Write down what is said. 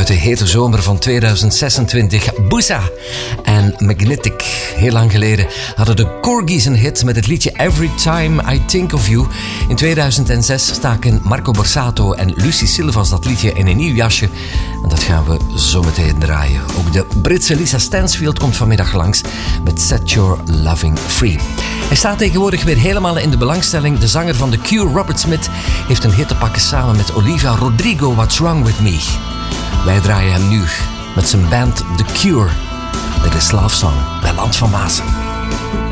de hete zomer van 2026. Boosa en Magnetic. Heel lang geleden hadden de Corgis een hit met het liedje Every Time I Think of You. In 2006 staken Marco Borsato en Lucy Silvas dat liedje in een nieuw jasje. En dat gaan we zo meteen draaien. Ook de Britse Lisa Stansfield komt vanmiddag langs met Set Your Loving Free. Hij staat tegenwoordig weer helemaal in de belangstelling. De zanger van The Cure, Robert Smith, heeft een hit te pakken samen met Olivia Rodrigo, What's Wrong With Me. Wij draaien hem nu met zijn band The Cure. Dit is Love Song bij Land van Mazen.